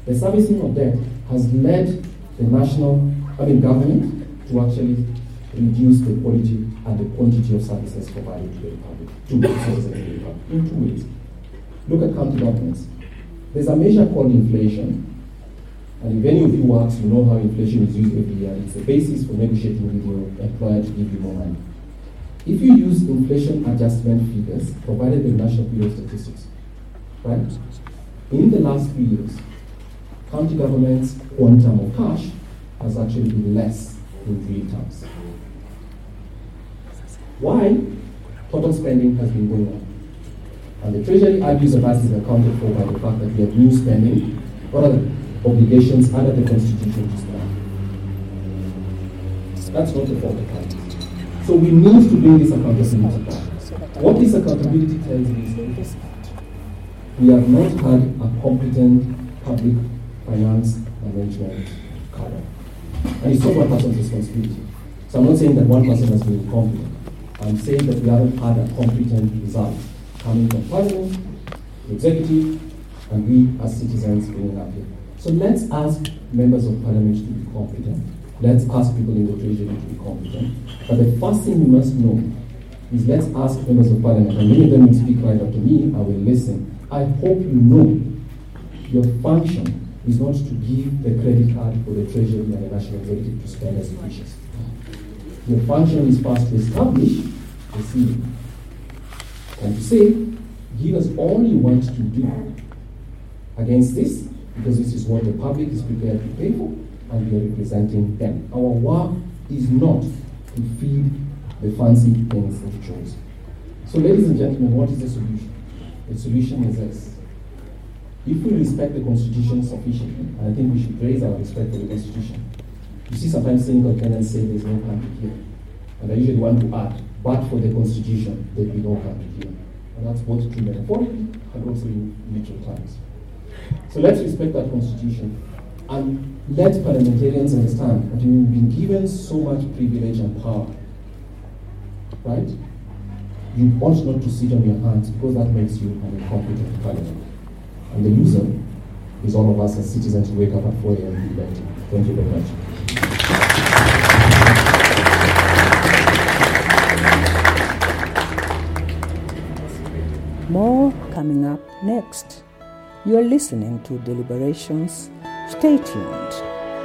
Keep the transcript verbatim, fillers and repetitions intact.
The servicing of debt has led the national, I mean government, to actually reduce the quality and the quantity of services provided to the Republic, to the citizens of the Republic, in two ways. Look at county governments. There's a measure called inflation, and if any of you works, you know how inflation is used every year. It's the basis for negotiating with your employer to give you more money. If you use inflation adjustment figures provided by the National Bureau of Statistics, right? In the last few years, county government's quantum of cash has actually been less in real terms. Why? Total spending has been going up. And the Treasury argues that that is accounted for by the fact that we have new spending, what are the obligations under the Constitution to spend. That's not the fault of county. So we need to bring this accountability back. What this accountability tells me is this: we have not had a competent public finance management cadre. And it's not one person's responsibility. So I'm not saying that one person has been incompetent. I'm saying that we haven't had a competent result coming from Parliament, the executive, and we as citizens bringing up here. So let's ask members of Parliament to be competent. Let's ask people in the Treasury to be competent. But the first thing we must know is let's ask members of Parliament, and many of them will speak right up to me, I will listen. I hope you know your function is not to give the credit card for the Treasury and the National Executive to spend as it wishes. Your function is first to establish the ceiling and to say, give us all you want to do against this, because this is what the public is prepared to pay for, and we are representing them. Our work is not to feed the fancy things that you chose. So ladies and gentlemen, what is the solution? The solution is this. If we respect the Constitution sufficiently, and I think we should raise our respect for the Constitution. You see sometimes cynical Kenyans say there's no country here. And I usually want to add, but for the Constitution, there'd be no country here. And that's both true metaphorically and also in literal terms. So let's respect that Constitution and let parliamentarians understand that you've been given so much privilege and power, right? You ought not to sit on your hands, because that makes you an incompetent parliament. And the loser is all of us as citizens who wake up at four a.m. and be elected. Thank you very much. More coming up next. You are listening to Deliberations. Stay tuned.